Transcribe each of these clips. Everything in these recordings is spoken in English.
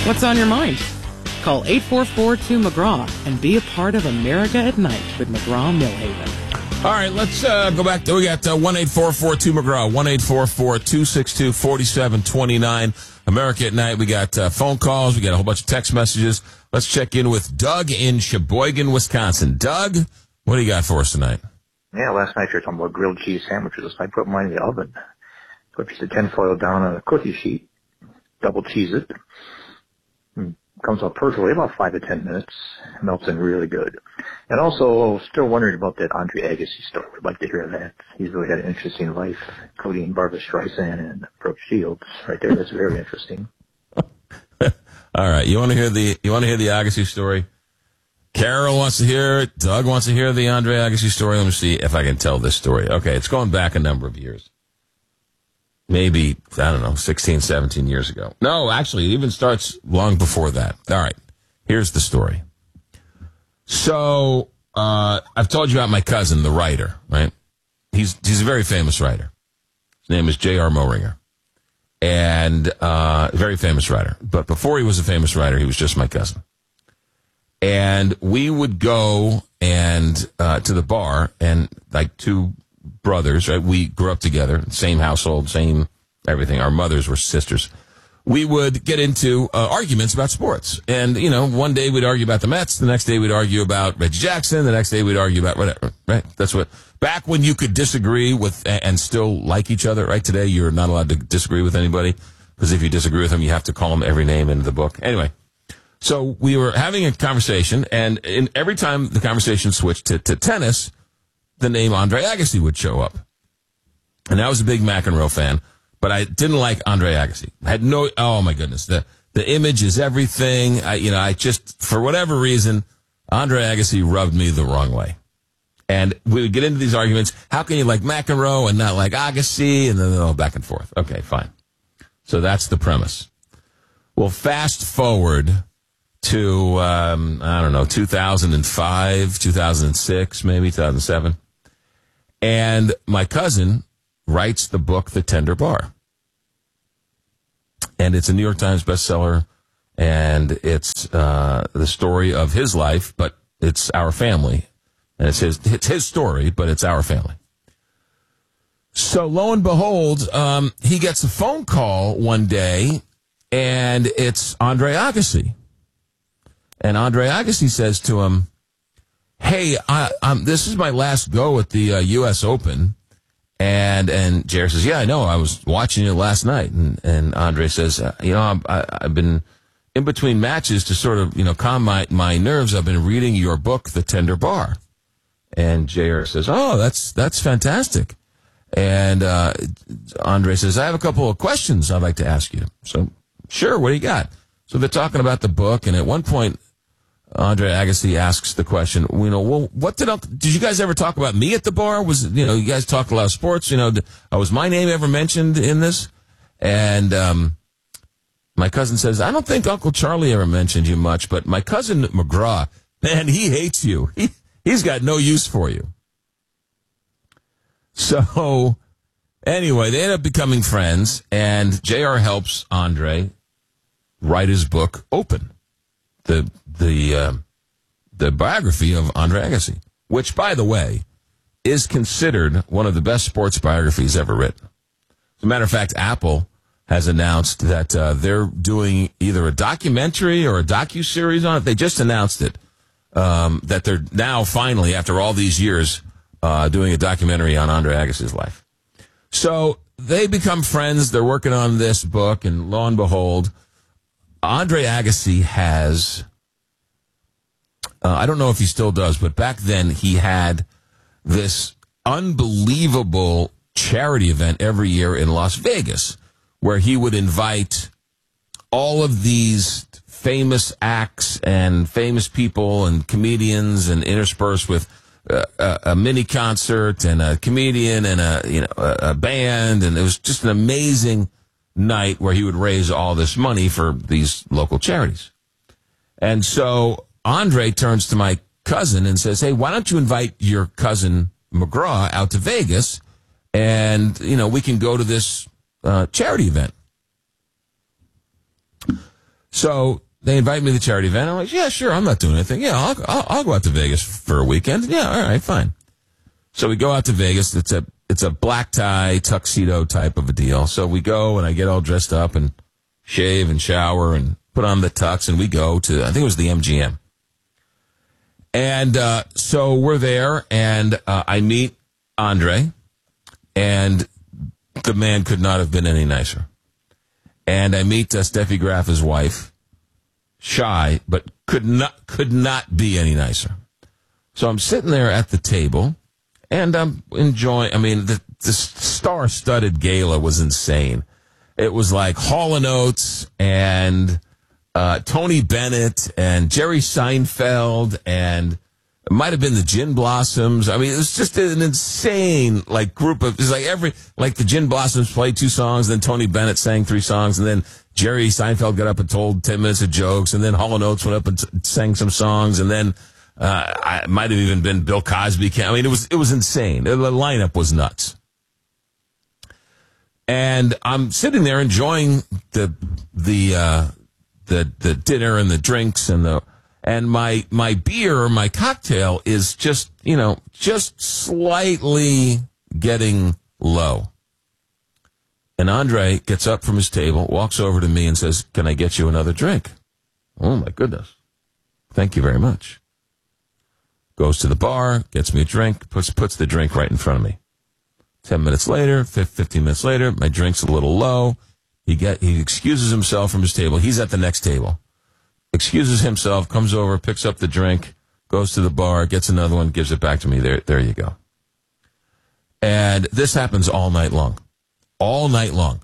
What's on your mind? Call 844-2McGraw and be a part of America at Night with McGraw-Millhaven. All right, let's go back. We got 1-844-2McGraw, 1-844-262-4729. America at Night. We got phone calls. We got a whole bunch of text messages. Let's check in with Doug in Sheboygan, Wisconsin. Doug, what do you got for us tonight? Yeah, last night you were talking about grilled cheese sandwiches. I put mine in the oven. Put a piece of tinfoil down on a cookie sheet. Double cheese it. Comes out perfectly, about 5 to 10 minutes. Melts in really good. And also, still wondering about that Andre Agassi story. I'd like to hear that. He's really had an interesting life, including Barbara Streisand and Brooke Shields. Right there, that's very interesting. All right, you want to hear the Agassi story? Carol wants to hear it. Doug wants to hear the Andre Agassi story. Let me see if I can tell this story. Okay, it's going back a number of years. Maybe, I don't know, 16, 17 years ago. No, actually, it even starts long before that. All right, here's the story. So, I've told you about my cousin, the writer, right? He's a very famous writer. His name is J.R. Moehringer. And, very famous writer. But before he was a famous writer, he was just my cousin. And we would go and, to the bar, and like two brothers, right? We grew up together, same household, same everything. Our mothers were sisters. We would get into arguments about sports. And, you know, one day we'd argue about the Mets. The next day we'd argue about Reggie Jackson. The next day we'd argue about whatever, right? That's what, back when you could disagree with and still like each other, right? Today you're not allowed to disagree with anybody because if you disagree with them, you have to call them every name in the book. Anyway, so we were having a conversation, and every time the conversation switched to tennis, the name Andre Agassi would show up. And I was a big McEnroe fan, but I didn't like Andre Agassi. I had oh my goodness, the image is everything. I just, for whatever reason, Andre Agassi rubbed me the wrong way. And we would get into these arguments. How can you like McEnroe and not like Agassi? And then all back and forth. Okay, fine. So that's the premise. Well, fast forward to, 2005, 2006, maybe 2007. And my cousin writes the book, The Tender Bar. And it's a New York Times bestseller, and it's the story of his life, but it's our family. And it's his story, but it's our family. So lo and behold, he gets a phone call one day, and it's Andre Agassi. And Andre Agassi says to him, hey, this is my last go at the U.S. Open. And J.R. says, yeah, I know. I was watching it last night. And Andre says, I've been in between matches to sort of, calm my nerves. I've been reading your book, The Tender Bar. And J.R. says, oh, that's fantastic. And Andre says, I have a couple of questions I'd like to ask you. So, sure, what do you got? So they're talking about the book, and at one point, Andre Agassi asks the question, well, what did you guys ever talk about me at the bar? Was, you guys talked a lot of sports, was my name ever mentioned in this? And, my cousin says, I don't think Uncle Charlie ever mentioned you much, but my cousin McGraw, man, he hates you. He's got no use for you. So, anyway, they end up becoming friends, and J.R. helps Andre write his book, Open. The biography of Andre Agassi, which, by the way, is considered one of the best sports biographies ever written. As a matter of fact, Apple has announced that they're doing either a documentary or a docuseries on it. They just announced it, that they're now finally, after all these years, doing a documentary on Andre Agassi's life. So they become friends. They're working on this book, and lo and behold, Andre Agassi has, I don't know if he still does, but back then he had this unbelievable charity event every year in Las Vegas where he would invite all of these famous acts and famous people and comedians and interspersed with a mini concert and a comedian and a band. And it was just an amazing night where he would raise all this money for these local charities. And so Andre turns to my cousin and says, hey, why don't you invite your cousin McGraw out to Vegas and, we can go to this charity event. So they invite me to the charity event. I'm like, yeah, sure. I'm not doing anything. Yeah, I'll go out to Vegas for a weekend. Yeah, all right, fine. So we go out to Vegas. It's a black tie tuxedo type of a deal. So we go and I get all dressed up and shave and shower and put on the tux and we go to, I think it was the MGM. And so we're there and I meet Andre, and the man could not have been any nicer. And I meet Steffi Graf's wife, shy, but could not be any nicer. So I'm sitting there at the table, and I'm enjoying. I mean, the star-studded gala was insane. It was like Hall & Oates and Tony Bennett and Jerry Seinfeld, and it might have been the Gin Blossoms. I mean, it was just an insane group of. It was the Gin Blossoms played 2 songs, then Tony Bennett sang 3 songs, and then Jerry Seinfeld got up and told 10 minutes of jokes, and then Hall & Oates went up and sang some songs, and then it might have even been Bill Cosby. I mean, it was insane. The lineup was nuts. And I'm sitting there enjoying the dinner and the drinks and my beer, my cocktail is just slightly getting low. And Andre gets up from his table, walks over to me and says, "Can I get you another drink?" Oh my goodness. Thank you very much. Goes to the bar, gets me a drink, puts the drink right in front of me. 10 minutes later, 15 minutes later, my drink's a little low. He excuses himself from his table. He's at the next table. Excuses himself, comes over, picks up the drink, goes to the bar, gets another one, gives it back to me. There you go. And this happens all night long. All night long.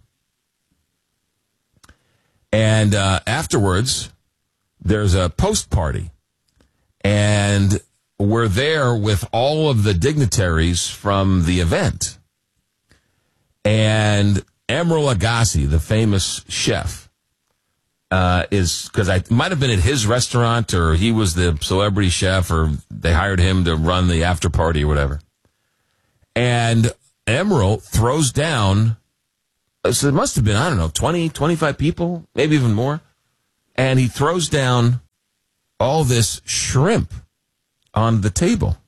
And afterwards, there's a post party. And we're there with all of the dignitaries from the event. And Emeril Lagasse, the famous chef, because I might have been at his restaurant, or he was the celebrity chef, or they hired him to run the after party or whatever. And Emeril throws down, so it must have been, 20, 25 people, maybe even more. And he throws down all this shrimp on the table.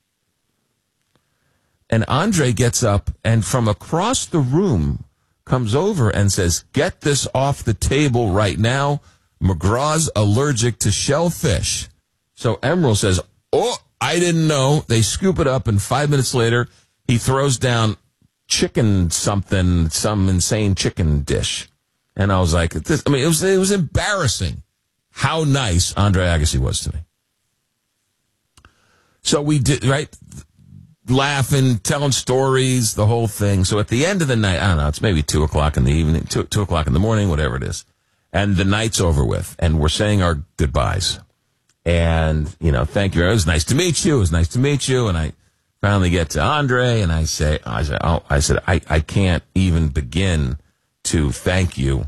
And Andre gets up and from across the room comes over and says, "Get this off the table right now. McGraw's allergic to shellfish." So Emeril says, "Oh, I didn't know." They scoop it up, and 5 minutes later, he throws down chicken something, some insane chicken dish. And I was like, it was embarrassing how nice Andre Agassi was to me. So we did, right? Laughing, telling stories, the whole thing. So at the end of the night, I don't know, it's maybe 2 o'clock in the evening, 2 o'clock in the morning, whatever it is. And the night's over with, and we're saying our goodbyes. And, thank you. It was nice to meet you. It was nice to meet you. And I finally get to Andre, and I said, I can't even begin to thank you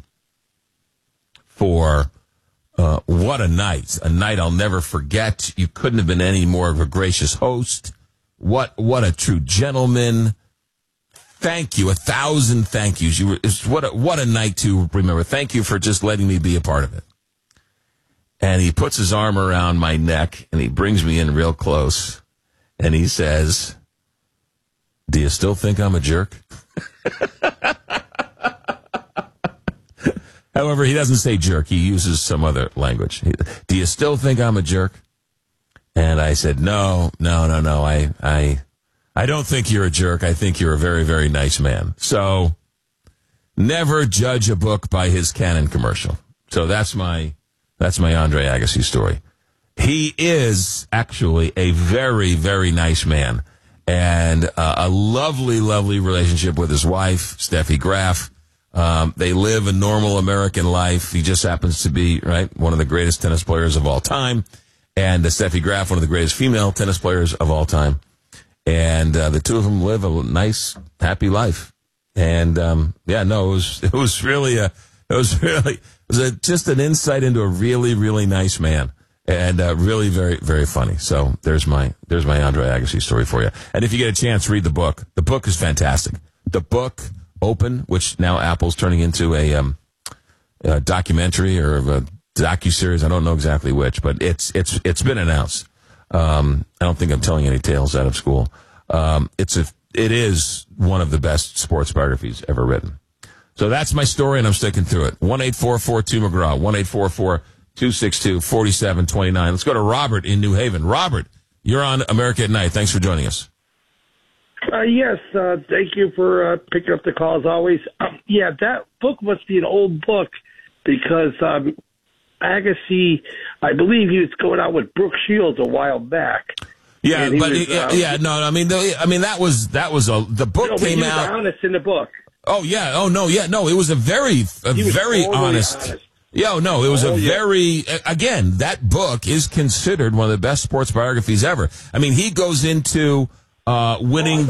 for what a night I'll never forget. You couldn't have been any more of a gracious host. What a true gentleman. Thank you. 1,000 thank yous. What a night to remember. Thank you for just letting me be a part of it. And he puts his arm around my neck and he brings me in real close and he says, "Do you still think I'm a jerk?" However, he doesn't say jerk. He uses some other language. "Do you still think I'm a jerk?" And I said, No. I don't think you're a jerk. I think you're a very, very nice man. So never judge a book by his Canon commercial. So that's my Andre Agassi story. He is actually a very, very nice man and a lovely, lovely relationship with his wife, Steffi Graf. They live a normal American life. He just happens to be, one of the greatest tennis players of all time. And Steffi Graf, one of the greatest female tennis players of all time. And the two of them live a nice, happy life. And it was just an insight into a really, really nice man. And really very, very funny. So there's my Andre Agassi story for you. And if you get a chance, read the book. The book is fantastic. The book, Open, which now Apple's turning into a documentary or a docuseries. I don't know exactly which, but it's been announced. I don't think I'm telling any tales out of school. It is one of the best sports biographies ever written. So that's my story, and I'm sticking to it. 1-844-2-McGraw, 1-844-262-4729. Let's go to Robert in New Haven. Robert, you're on America at Night. Thanks for joining us. Yes, thank you for picking up the call as always. That book must be an old book because Agassi, I believe he was going out with Brooke Shields a while back. Yeah, but the book came out. He was honest in the book. Oh yeah, no, it was a very totally honest. Yeah, no, it was again, that book is considered one of the best sports biographies ever. I mean, he goes into winning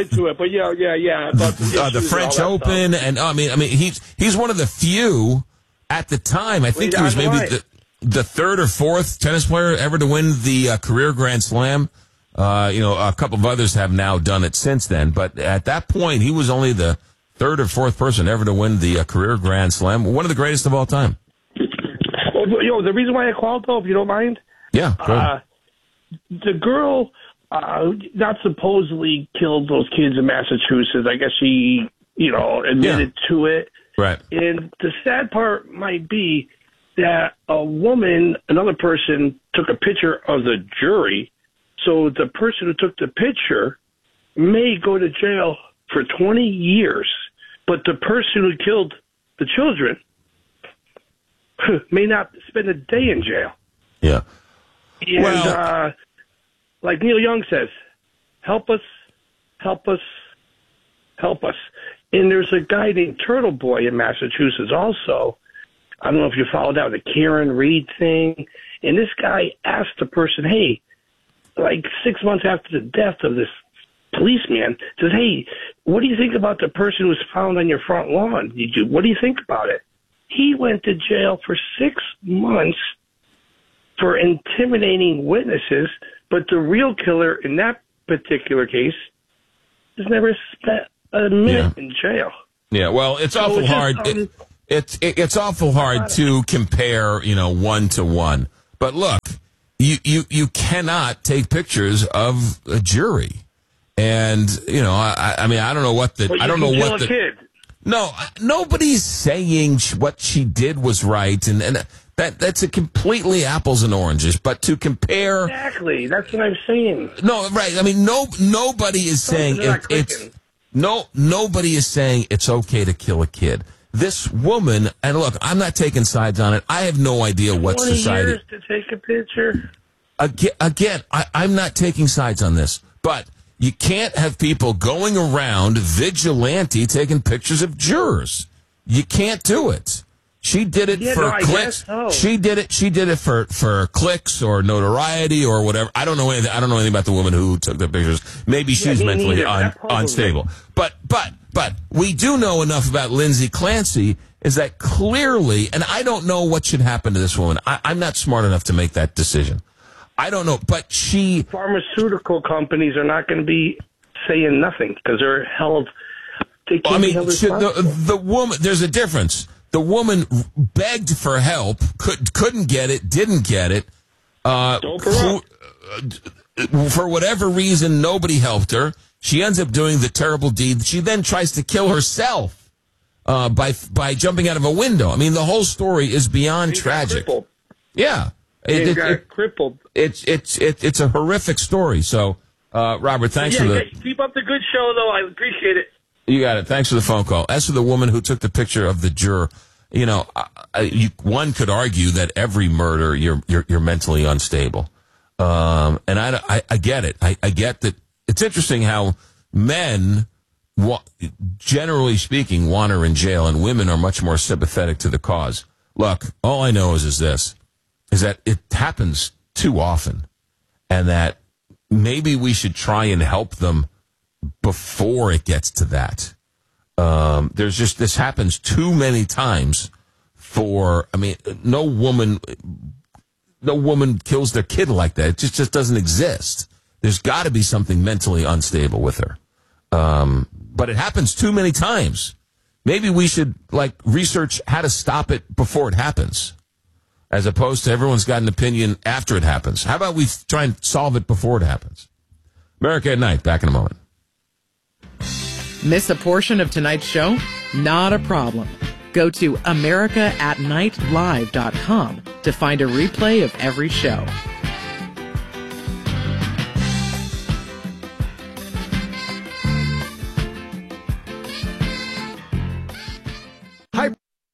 the French Open, and I mean, he's one of the few at the time. I think he was maybe the third or fourth tennis player ever to win the career Grand Slam. A couple of others have now done it since then, but at that point, he was only the third or fourth person ever to win the career Grand Slam. One of the greatest of all time. Well, the reason why I called, though, if you don't mind. Yeah, go ahead. The girl not supposedly killed those kids in Massachusetts. I guess she, admitted to it. Right. And the sad part might be that another person took a picture of the jury. So the person who took the picture may go to jail for 20 years, but the person who killed the children may not spend a day in jail. Yeah. And like Neil Young says, help us, help us, help us. And there's a guy named Turtle Boy in Massachusetts also. I don't know if you followed out the Karen Reed thing. And this guy asked the person, hey, like 6 months after the death of this policeman, says, hey, what do you think about the person who was found on your front lawn? What do you think about it? He went to jail for 6 months for intimidating witnesses, but the real killer in that particular case has never spent a minute in jail. Yeah, well, it's awful hard. It's awful hard to compare, one to one. But look, you cannot take pictures of a jury, and I don't know what the No, nobody's saying what she did was right, and that's a completely apples and oranges. But to compare, exactly, that's what I'm saying. No, right? I mean, nobody is saying nobody is saying it's okay to kill a kid. This woman, and look, I'm not taking sides on it. I have no idea what 20 society. Years to take a picture. Again, I'm not taking sides on this, but you can't have people going around vigilante taking pictures of jurors. You can't do it. She did it for clicks. So. She did it for clicks or notoriety or whatever. I don't know anything. I don't know anything about the woman who took the pictures. Maybe she's mentally unstable. But we do know enough about Lindsay Clancy is that clearly, and I don't know what should happen to this woman. I'm not smart enough to make that decision. I don't know, but pharmaceutical companies are not going to be saying nothing because they're held. They can't be held responsible. The woman. There's a difference. The woman begged for help, couldn't get it, didn't get it. For whatever reason, nobody helped her. She ends up doing the terrible deed. She then tries to kill herself by jumping out of a window. I mean, the whole story is beyond tragic. Crippled. Yeah. It got crippled. It's a horrific story. So, Robert, thanks for the... Keep up the good show, though. I appreciate it. You got it. Thanks for the phone call. As for the woman who took the picture of the juror, one could argue that every murder, you're mentally unstable. And I get it. I get that. It's interesting how men, generally speaking, want her in jail, and women are much more sympathetic to the cause. Look, all I know is that it happens too often, and that maybe we should try and help them before it gets to that. This happens too many times no woman kills their kid like that. It just doesn't exist. There's got to be something mentally unstable with her. But it happens too many times. Maybe we should research how to stop it before it happens. as opposed to everyone's got an opinion after it happens. How about we try and solve it before it happens? America at Night, back in a moment. Miss a portion of tonight's show? Not a problem. Go to AmericaAtNightLive.com to find a replay of every show. Hi.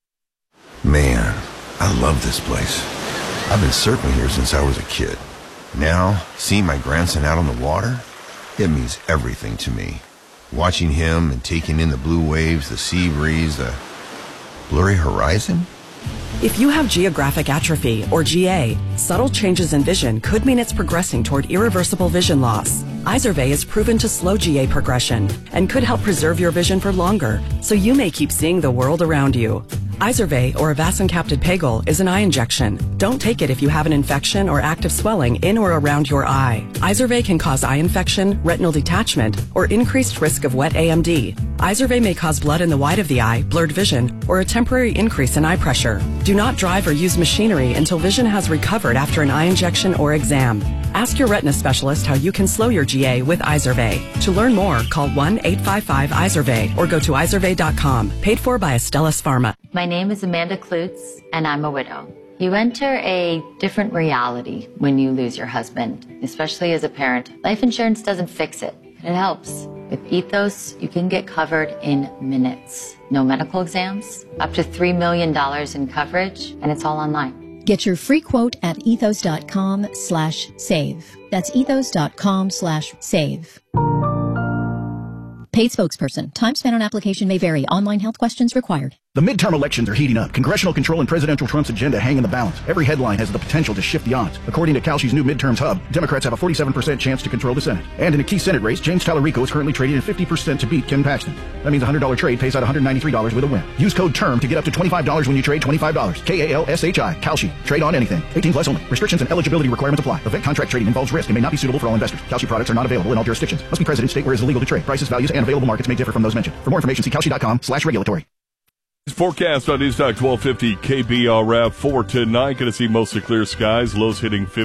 Man, I love this place. I've been surfing here since I was a kid. Now, seeing my grandson out on the water, it means everything to me. Watching him and taking in the blue waves, the sea breeze, the blurry horizon. If you have geographic atrophy, or GA, subtle changes in vision could mean it's progressing toward irreversible vision loss. Izervay is proven to slow GA progression and could help preserve your vision for longer, so you may keep seeing the world around you. Izervay, or avacincaptad pegol, is an eye injection. Don't take it if you have an infection or active swelling in or around your eye. Izervay can cause eye infection, retinal detachment, or increased risk of wet AMD. Izervay may cause blood in the white of the eye, blurred vision, or a temporary increase in eye pressure. Do not drive or use machinery until vision has recovered after an eye injection or exam. Ask your retina specialist how you can slow your GA with Izervay. To learn more, call 1-855-IZERVAY or go to izervay.com. Paid for by Astellas Pharma. My name is Amanda Klutz, and I'm a widow. You enter a different reality when you lose your husband, especially as a parent. Life insurance doesn't fix it, but it helps. With Ethos, you can get covered in minutes. No medical exams, up to $3 million in coverage, and it's all online. Get your free quote at ethos.com/save. That's ethos.com/save. Paid spokesperson. Time spent on application may vary. Online health questions required. The midterm elections are heating up. Congressional control and presidential Trump's agenda hang in the balance. Every headline has the potential to shift the odds. According to Kalshi's new midterms hub, Democrats have a 47% chance to control the Senate. And in a key Senate race, James Tallarico is currently trading at 50% to beat Ken Paxton. That means a $100 trade pays out $193 with a win. Use code TERM to get up to $25 when you trade $25. KALSHI. Kalshi. Trade on anything. 18 plus only. Restrictions and eligibility requirements apply. Event contract trading involves risk and may not be suitable for all investors. Kalshi products are not available in all jurisdictions. Must be present in state where it is illegal to trade. Prices, values, and available markets may differ from those mentioned. For more information, see Kalshi.com/regulatory. Forecast on Newstalk 1250 KBRF 4 to 9. Going to see mostly clear skies. Lows hitting 50.